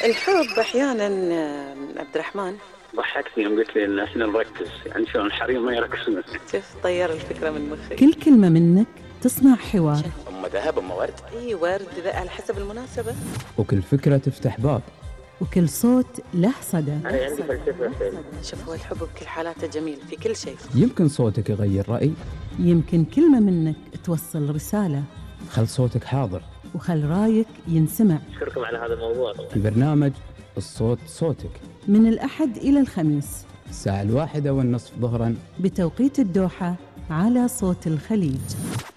الحب أحيانا عبد الرحمن. ضحكتني يوم قلت لي ان احنا نركز، يعني شلون الحريم ما يركزون. شوف طير الفكرة من مخي. كل كلمة منك تصنع حوار. أم ذهب أم ورد. اي ورد على حسب المناسبة. وكل فكرة تفتح باب. وكل صوت له صدى. انا عندي فلسفه. شوف هو الحب بكل حالاته جميل في كل شيء. يمكن صوتك يغير رأي، يمكن كلمة منك توصل رسالة. خل صوتك حاضر وخل رايك ينسمع. اشكركم على هذا الموضوع. في برنامج الصوت صوتك من الأحد إلى الخميس الساعة 1:30 ظهرا بتوقيت الدوحة على صوت الخليج.